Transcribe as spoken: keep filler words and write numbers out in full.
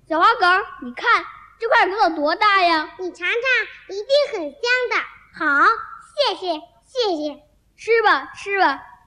小花狗，你看这块葡萄多大呀？ 你尝尝，一定很香的。好，谢谢，谢谢。 吃吧，吃吧。